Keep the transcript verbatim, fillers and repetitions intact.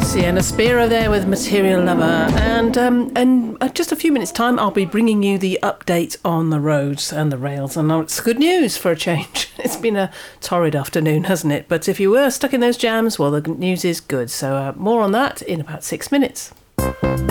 Sienna Spiro there with Material Lover, and um, in just a few minutes' time I'll be bringing you the update on the roads and the rails, and it's good news for a change. It's been a torrid afternoon, hasn't it? But if you were stuck in those jams, well, the news is good. So uh, more on that in about six minutes.